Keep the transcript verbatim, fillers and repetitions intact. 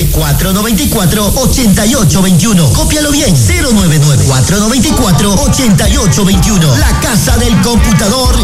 nueve, cuatro nueve cuatro, ocho ocho dos uno. Cópialo bien, cero nueve nueve, cuatro nueve cuatro, ocho ocho dos uno. La Casa del Computador